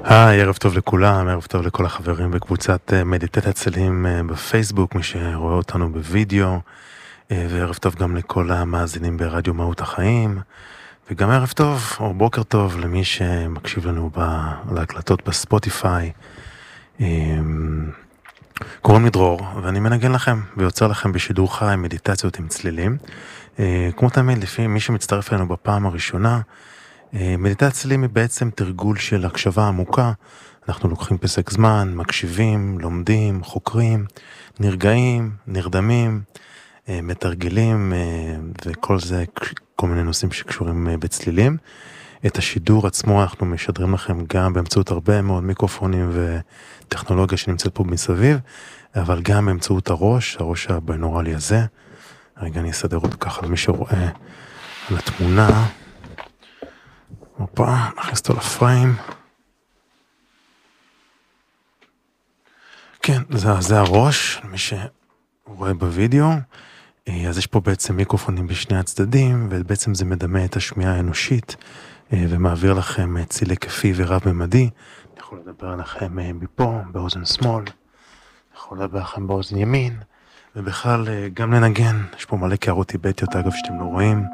היי, ערב טוב לכולם, ערב טוב לכל החברים בקבוצת מדיטציית צלילים בפייסבוק, מי שרואה אותנו בווידאו, וערב טוב גם לכל המאזינים ברדיו מהות החיים, וגם ערב טוב או בוקר טוב למי שמקשיב לנו להקלטות בספוטיפיי. קוראים לי דרור, ואני מנגן לכם ויוצר לכם בשידור חי מדיטציות עם צלילים. כמו תמיד, לפי מי שמצטרף אלינו בפעם הראשונה, מדיטציית צלילים היא בעצם תרגול של הקשבה עמוקה. אנחנו לוקחים פסק זמן, מקשיבים, לומדים, חוקרים, נרגעים, נרדמים, מתרגלים, וכל זה כל מיני נושאים שקשורים בצלילים. את השידור עצמו אנחנו משדרים לכם גם באמצעות הרבה מאוד מיקרופונים וטכנולוגיה שנמצאת פה מסביב, אבל גם באמצעות הראש הבינורלי הזה. רגע, אני אסדר אותו ככה למי שרואה על התמונה. אופה, נכנס אותו לפריים. כן, זה הראש, מי שרואה בווידאו. אז יש פה בעצם מיקרופונים בשני הצדדים, ובעצם זה מדמה את השמיעה האנושית, ומעביר לכם ציל היקפי ורב-ממדי. אני יכול לדבר עליכם מפה, באוזן שמאל, יכול לדבר עליכם באוזן ימין, ובכלל גם לנגן. יש פה מלא קערות טיבטיות, אגב, שאתם לא רואים.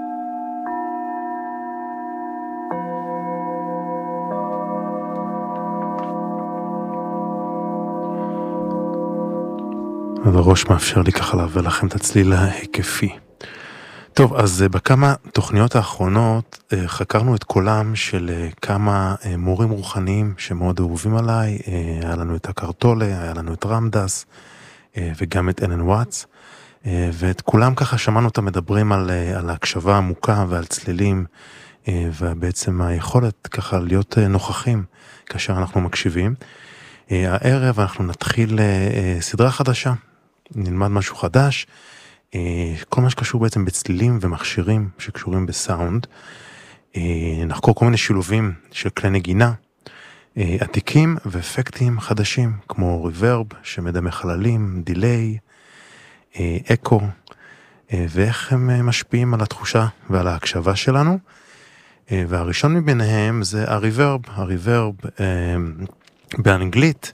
אז הראש מאפשר לי ככה להעביר לכם את הצליל ההיקפי. טוב, אז בכמה תוכניות האחרונות חקרנו את קולם של כמה מורים רוחניים שמאוד אהובים עליי. היה לנו את הקרטולה, היה לנו את רמדס, וגם את אלן וואטס. ואת כולם ככה שמענו אותם מדברים על ההקשבה העמוקה ועל צלילים, ובעצם היכולת ככה להיות נוכחים כאשר אנחנו מקשיבים. הערב אנחנו נתחיל סדרה חדשה. נלמד משהו חדש, כל מה שקשור בעצם בצלילים ומכשירים שקשורים בסאונד. נחקור כל מיני שילובים של כלי נגינה, עתיקים ואפקטים חדשים, כמו ריברב שמדמה חללים, דיליי, אקו, ואיך הם משפיעים על התחושה ועל ההקשבה שלנו. והראשון מביניהם זה הריברב. הריברב באנגלית,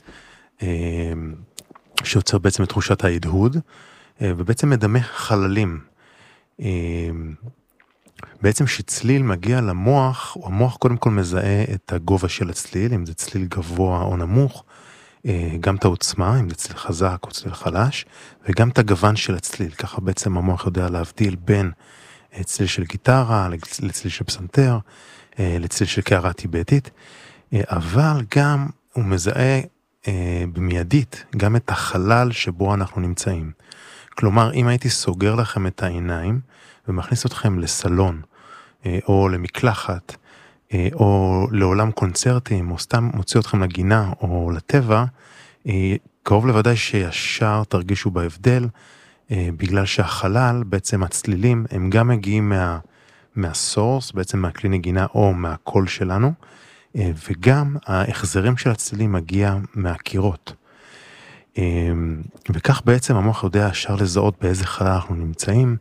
שיוצר בעצם את תחושת ההדהוד, ובעצם מדמה חללים. בעצם שצליל מגיע למוח, המוח קודם כל מזהה את הגובה של הצליל, אם זה צליל גבוה או נמוך, גם את העוצמה, אם זה צליל חזק או צליל חלש, וגם את הגוון של הצליל. ככה בעצם המוח יודע להבדיל בין צליל של גיטרה, לצליל של פסנתר, לצליל של קערה טיבטית, אבל גם הוא מזהה במיידית גם את החלל שבו אנחנו נמצאים. כלומר, אם הייתי סוגר לכם את העיניים ומכניס אתכם לסלון, או למקלחת, או לעולם קונצרטים, או סתם מוציא אתכם לגינה או לטבע, קרוב לוודאי שישר תרגישו בהבדל, בגלל שהחלל, בעצם הצלילים, הם גם מגיעים מהסורס, בעצם מהכלי נגינה או מהקול שלנו, וגם ההחזרים של הצלילים מגיע מהקירות. וכך בעצם המוח יודע ישר לזהות באיזה חלל אנחנו נמצאים,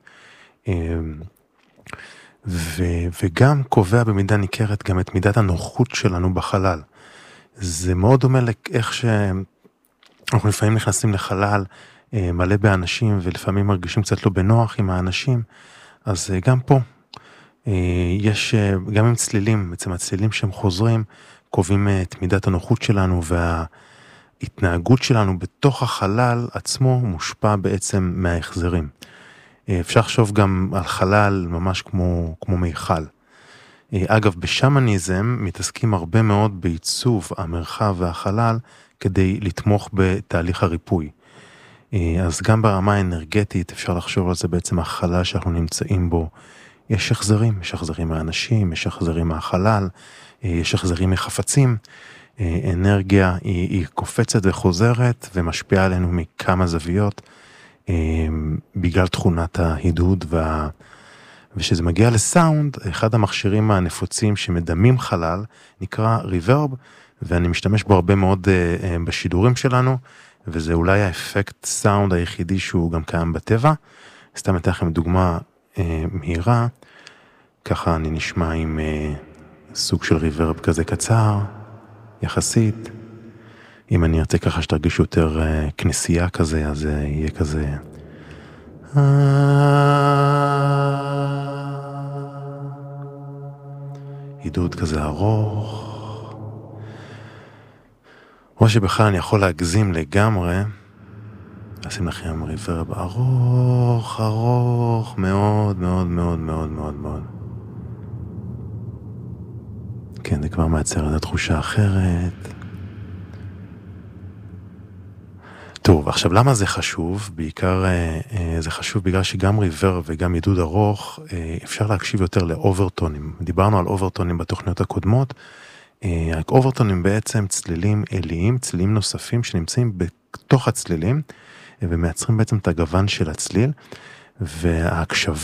וגם קובע במידה ניכרת גם את מידת הנוחות שלנו בחלל. זה מאוד דומה לאיך שאנחנו לפעמים נכנסים לחלל מלא באנשים, ולפעמים מרגישים קצת לא בנוח עם האנשים, אז גם פה, יש גם עם צלילים, בעצם הצלילים שהם חוזרים, קובעים את מידת הנוחות שלנו, וההתנהגות שלנו בתוך החלל עצמו מושפע בעצם מההחזרים. אפשר לחשוב גם על חלל ממש כמו מיכל. אגב, בשמניזם מתעסקים הרבה מאוד בעיצוב המרחב והחלל, כדי לתמוך בתהליך הריפוי. אז גם ברמה האנרגטית אפשר לחשוב על זה בעצם החלל שאנחנו נמצאים בו. יש החזרים מהאנשים, יש החזרים מהחלל, יש החזרים מחפצים. אנרגיה היא קופצת וחוזרת ומשפיעה עלינו מכמה זוויות, בגלל תכונת ההדהוד ושזה מגיע לסאונד. אחד המכשירים הנפוצים שמדמים חלל נקרא ריברב, ואני משתמש בו הרבה מאוד בשידורים שלנו, וזה אולי האפקט סאונד היחידי שהוא גם קיים בטבע. סתם אתן לכם דוגמה מהירה, ככה אני נשמע עם סוג של ריברב כזה קצר. יחסית. אם אני ארצה ככה שתרגיש יותר כנסייה כזה, אז יהיה כזה... עידוד כזה ארוך. או שבכלל אני יכול להגזים לגמרי, לשים לכם ריברב ארוך, ארוך, מאוד, מאוד, מאוד, מאוד, מאוד, מאוד. כן, זה כבר מייצר את התחושה אחרת. טוב, עכשיו למה זה חשוב? בעיקר זה חשוב בגלל שגם ריברב וגם עידוד ארוך, אפשר להקשיב יותר לאוברטונים. דיברנו על אוברטונים בתוכניות הקודמות. אוברטונים בעצם צלילים אליים, צלילים נוספים שנמצאים בתוך הצלילים, ומייצרים בעצם את הגוון של הצליל, וההקשבה